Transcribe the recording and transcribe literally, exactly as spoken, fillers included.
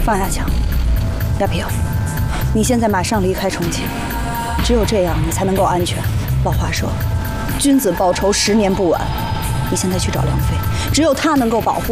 放下枪，亚平，你现在马上离开重庆，只有这样你才能够安全。老话说，君子报仇，十年不晚。你现在去找梁飞，只有他能够保护